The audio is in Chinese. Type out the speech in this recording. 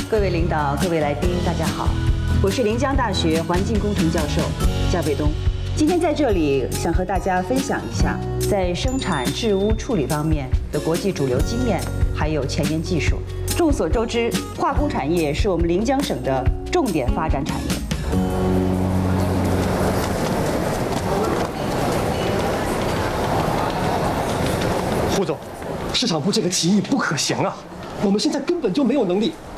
各位领导、各位来宾，大家好，我是临江大学环境工程教授夏卫东。今天在这里想和大家分享一下在生产治污处理方面的国际主流经验，还有前沿技术。众所周知，化工产业是我们临江省的重点发展产业。 胡总，市场部这个提议不可行啊！我们现在根本就没有能力